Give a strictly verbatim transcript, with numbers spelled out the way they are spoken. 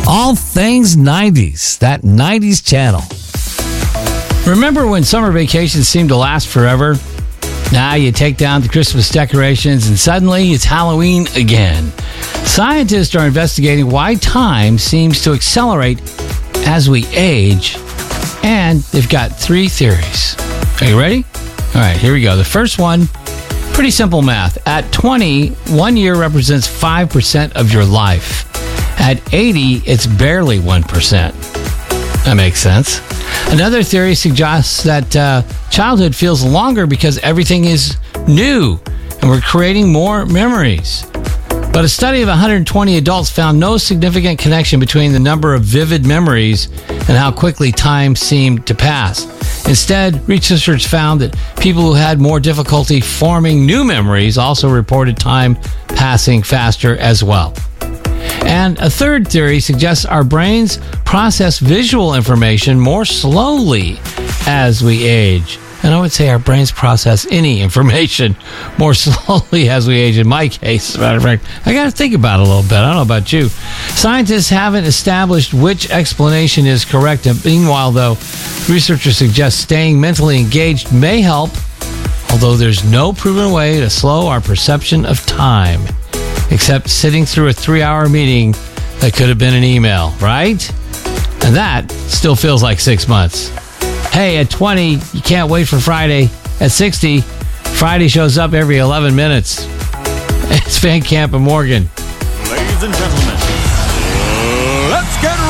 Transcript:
All things nineties, that nineties channel. Remember when summer vacations seemed to last forever? Now you take down the Christmas decorations and suddenly it's Halloween again. Scientists are investigating why time seems to accelerate as we age, and they've got three theories. Are you ready? All right, here we go. The first one, pretty simple math. At twenty, one year represents five percent of your life. At eighty, it's barely one percent. That makes sense. Another theory suggests that uh, childhood feels longer because everything is new and we're creating more memories. But a study of one hundred twenty adults found no significant connection between the number of vivid memories and how quickly time seemed to pass. Instead, researchers found that people who had more difficulty forming new memories also reported time passing faster as well. And a third theory suggests our brains process visual information more slowly as we age. And I would say our brains process any information more slowly as we age. In my case, as a matter of fact, I got to think about it a little bit. I don't know about you. Scientists haven't established which explanation is correct. And meanwhile, though, researchers suggest staying mentally engaged may help, although there's no proven way to slow our perception of time, except sitting through a three-hour meeting that could have been an email, right? And that still feels like six months. Hey, at twenty, you can't wait for Friday. At sixty, Friday shows up every eleven minutes. It's Van Camp and Morgan. Ladies and gentlemen, let's get